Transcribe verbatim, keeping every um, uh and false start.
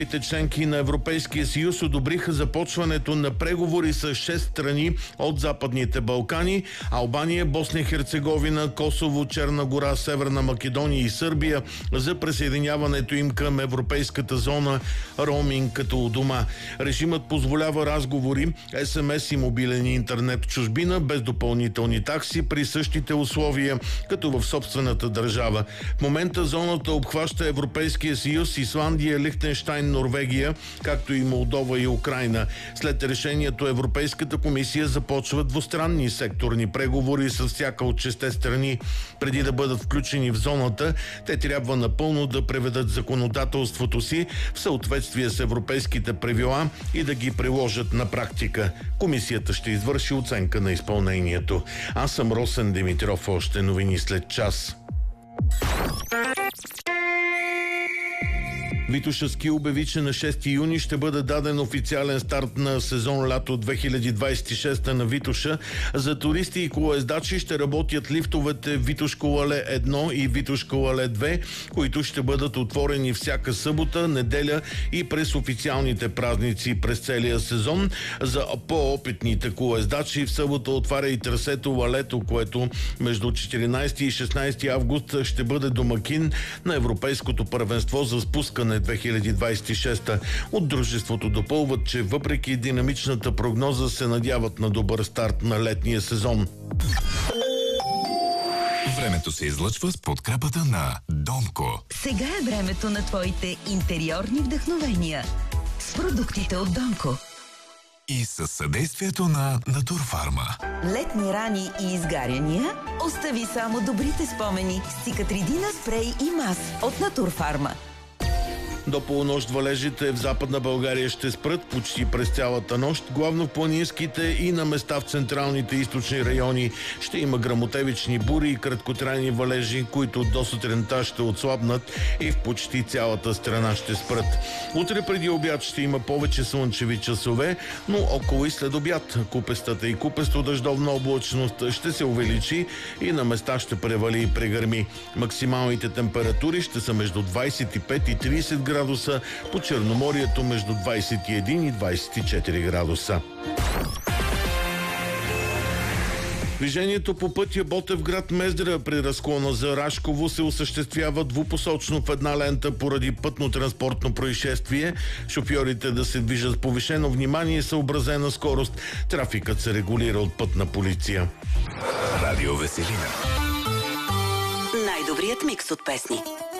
Членки на Европейския съюз одобриха започването на преговори с шест страни от Западните Балкани – Албания, Босна и Херцеговина, Косово, Черна гора, Северна Македония и Сърбия за присъединяването им към европейската зона роуминг като у дома. Режимът позволява разговори, ес ем ес и мобилен интернет в чужбина без допълнителни такси при същите условия като в собствената държава. В момента зоната обхваща Европейския съюз, Исландия, Лихтенщайн, Норвегия, както и Молдова и Украйна. След решението Европейската комисия започва двустранни секторни преговори с всяка от шесте страни. Преди да бъдат включени в зоната, те трябва напълно да преведат законодателството си в съответствие с европейските правила и да ги приложат на практика. Комисията ще извърши оценка на изпълнението. Аз съм Росен Димитров. Още новини след час. Витоша Ски обяви, че на шести юни ще бъде даден официален старт на сезон лято две хиляди двадесет и шеста на Витоша. За туристи и колоездачи ще работят лифтовете Витошко Лале едно и Витошко Лале две, които ще бъдат отворени всяка събота, неделя и през официалните празници през целия сезон. За по-опитните колоездачи в събота отваря и трасето Лалето, което между четиринадесети и шестнадесети август ще бъде домакин на Европейското първенство за спускане две хиляди двадесет и шеста. От дружеството допълват, че въпреки динамичната прогноза се надяват на добър старт на летния сезон. Времето се излъчва с подкрепата на Домко. Сега е времето на твоите интериорни вдъхновения с продуктите от Домко. И със съдействието на Натурфарма. Летни рани и изгаряния? Остави само добрите спомени с Цикатридина спрей и мас от Натурфарма. До полунощ валежите в Западна България ще спрат почти през цялата нощ. Главно в планинските и на места в централните и източни райони ще има гръмотевични бури и краткотрайни валежи, които до сутринта ще отслабнат и в почти цялата страна ще спрат. Утре преди обяд ще има повече слънчеви часове, но около и след обяд купестата и купесто дъждовна облачност ще се увеличи и на места ще превали и прегърми. Максималните температури ще са между двадесет и пет и тридесет градуса, по Черноморието между двадесет и един и двадесет и четири градуса. Движението по пътя Ботевград – Мездра при разклона за Рашково се осъществява двупосочно в една лента поради пътно-транспортно происшествие. Шофьорите да се движат с повишено внимание и съобразена скорост. Трафикът се регулира от пътна полиция. Радио Веселина. Най-добрият микс от песни.